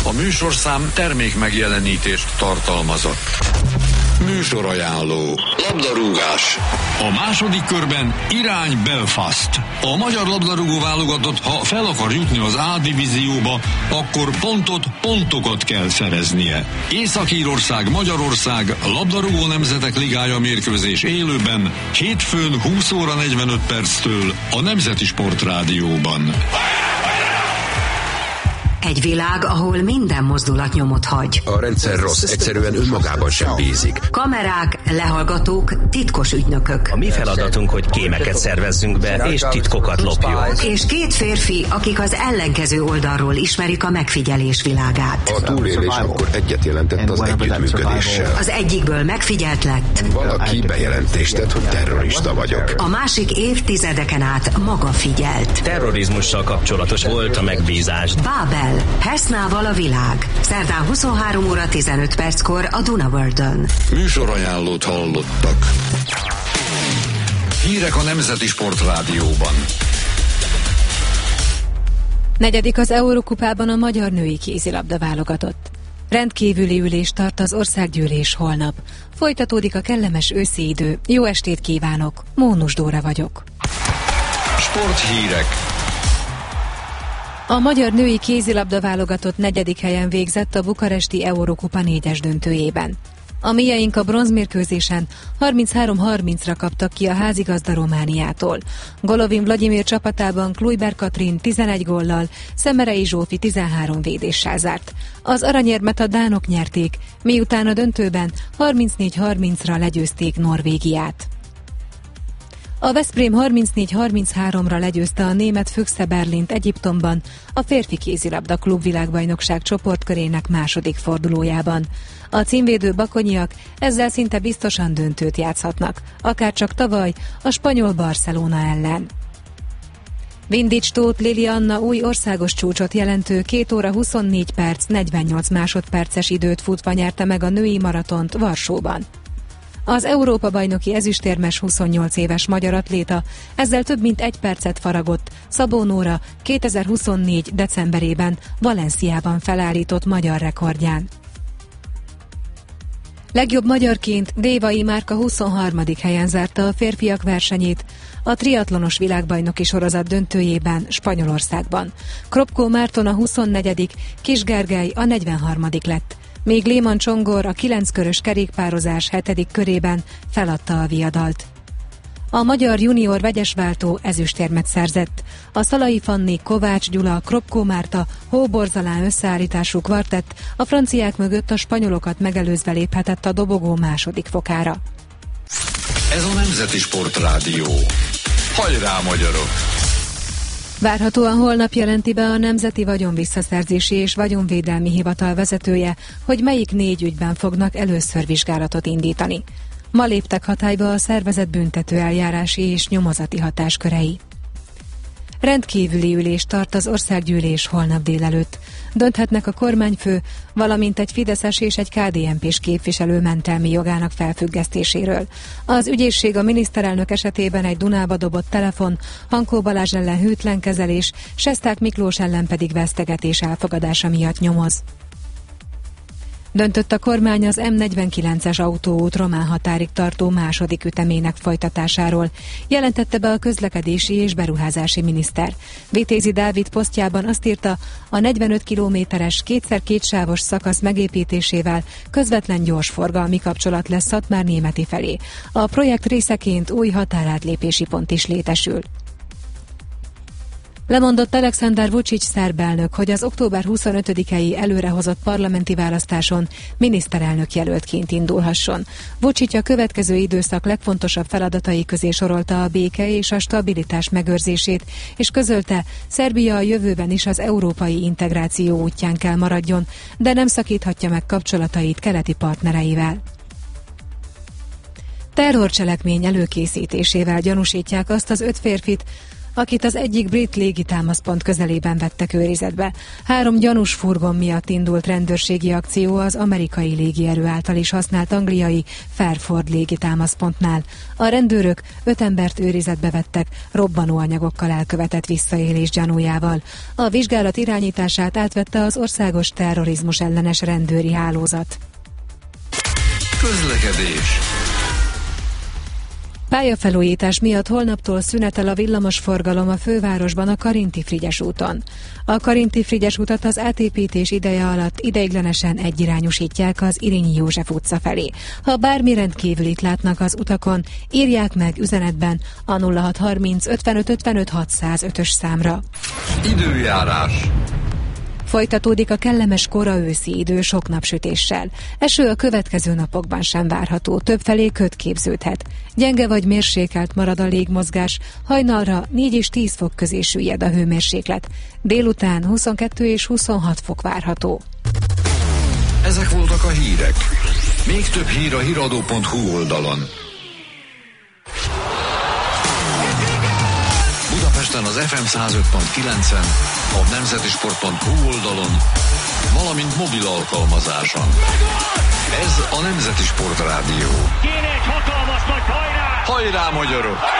A műsorszám termék megjelenítést tartalmazott. Műsorajánló. Labdarúgás. A második körben irány Belfast. A magyar labdarúgó válogatott, ha fel akar jutni az A divízióba, akkor pontokat kell szereznie. Észak-Írország, Magyarország, labdarúgó nemzetek ligája mérkőzés élőben, hétfőn 20 óra 45 perctől a Nemzeti Sportrádióban. Egy világ, ahol minden mozdulat nyomot hagy. A rendszer rossz, egyszerűen önmagában sem bízik. Kamerák, lehallgatók, titkos ügynökök. A mi feladatunk, hogy kémeket szervezzünk be, és titkokat lopjunk. És két férfi, akik az ellenkező oldalról ismerik a megfigyelés világát. A túlélés akkor egyet jelentett az együttműködéssel. Az egyikből megfigyelt lett. Valaki bejelentést tett, hogy terrorista vagyok. A másik évtizedeken át maga figyelt. Terrorizmussal kapcsolatos volt a megbízás. Bábel. Hesznával a világ. Szerdán 23 óra 15 perckor a Dunaworldön. Műsorajánlót hallottak. Hírek a Nemzeti Sportrádióban. Negyedik az Eurokupában a magyar női kézilabda válogatott. Rendkívüli ülést tart az országgyűlés holnap. Folytatódik a kellemes őszi idő. Jó estét kívánok! Mónus Dóra vagyok. Sporthírek. A magyar női kézilabda válogatott negyedik helyen végzett a bukaresti Eurokupa 4-es döntőjében. A mieink a bronzmérkőzésen 33-30-ra kaptak ki a házigazda Romániától. Golovin Vladimir csapatában Kluiber Katrin 11 góllal, Szemerei Zsófi 13 védéssel zárt. Az aranyérmet a dánok nyerték, miután a döntőben 34-30-ra legyőzték Norvégiát. A Veszprém 34-33-ra legyőzte a német Füchse Berlint Egyiptomban a férfi kézilabda klubvilágbajnokság csoportkörének második fordulójában. A címvédő bakonyiak ezzel szinte biztosan döntőt játszhatnak, akárcsak tavaly a spanyol Barcelona ellen. Vindics Tóth Lili Anna új országos csúcsot jelentő 2 óra 24 perc 48 másodperces időt futva nyerte meg a női maratont Varsóban. Az Európa-bajnoki ezüstérmes 28 éves magyar atléta ezzel több mint 1 percet faragott Szabó Nóra 2024. decemberében Valenciában felállított magyar rekordján. Legjobb magyarként Dévai Márka 23. helyen zárta a férfiak versenyét a triatlonos világbajnoki sorozat döntőjében Spanyolországban. Kropkó Márton a 24., Kis Gergely a 43. lett. Még Léman Csongor a 9-körös kerékpározás 7. körében feladta a viadalt. A magyar junior vegyesváltó ezüstérmet szerzett. A Szalai Fanni, Kovács Gyula, Kropkó Márta, Hóborzalán összeállítású kvartett a franciák mögött a spanyolokat megelőzve léphetett a dobogó második fokára. Ez a Nemzeti Sportrádió. Hajrá, magyarok! Várhatóan holnap jelenti be a Nemzeti Vagyonvisszaszerzési és Vagyonvédelmi Hivatal vezetője, hogy melyik 4 ügyben fognak először vizsgálatot indítani. Ma léptek hatályba a szervezett büntető eljárási és nyomozati hatáskörei. Rendkívüli ülést tart az országgyűlés holnap délelőtt. Dönthetnek a kormányfő, valamint egy fideszes és egy KDNP-s képviselő mentelmi jogának felfüggesztéséről. Az ügyészség a miniszterelnök esetében egy Dunába dobott telefon, Hankó Balázs ellen hűtlen kezelés, Sesták Miklós ellen pedig vesztegetés elfogadása miatt nyomoz. Döntött a kormány az M49-es autóút román határig tartó második ütemének folytatásáról, jelentette be a közlekedési és beruházási miniszter. Vitézi Dávid posztjában azt írta, a 45 kilométeres 2x2 sávos szakasz megépítésével közvetlen gyorsforgalmi kapcsolat lesz Szatmár-Németi felé. A projekt részeként új határátlépési pont is létesül. Lemondott Alexander Vučić szerb elnök, hogy az október 25-i előrehozott parlamenti választáson miniszterelnök jelöltként indulhasson. Vučić a következő időszak legfontosabb feladatai közé sorolta a béke és a stabilitás megőrzését, és közölte, Szerbia a jövőben is az európai integráció útján kell maradjon, de nem szakíthatja meg kapcsolatait keleti partnereivel. Terrorcselekmény előkészítésével gyanúsítják azt az 5 férfit, akit az egyik brit légitámaszpont közelében vettek őrizetbe. 3 gyanús furgon miatt indult rendőrségi akció az amerikai légierő által is használt angliai Fairford légitámaszpontnál. A rendőrök 5 embert őrizetbe vettek, robbanóanyagokkal elkövetett visszaélés gyanújával. A vizsgálat irányítását átvette az országos terrorizmus ellenes rendőri hálózat. Közlekedés. Pályafelújítás miatt holnaptól szünetel a villamosforgalom a fővárosban a Karinti-Frigyes úton. A Karinti-Frigyes utat az átépítés ideje alatt ideiglenesen egyirányosítják az Irényi József utca felé. Ha bármi rendkívülit látnak az utakon, írják meg üzenetben a 0630 55 55 605-ös számra. Időjárás. Folytatódik a kellemes kora őszi idő sok napsütéssel. Eső a következő napokban sem várható, többfelé köd képződhet. Gyenge vagy mérsékelt marad a légmozgás, hajnalra 4 és 10 fok közé süllyed a hőmérséklet. Délután 22 és 26 fok várható. Ezek voltak a hírek. Még több hír a hiradó.hu oldalon. Budapesten az FM 105.9-en, a nemzetisport.hu oldalon, valamint mobil alkalmazáson. Ez a Nemzeti Sport Rádió. Kéne egy hatalmas nagy hajrá! Hajrá, magyarok!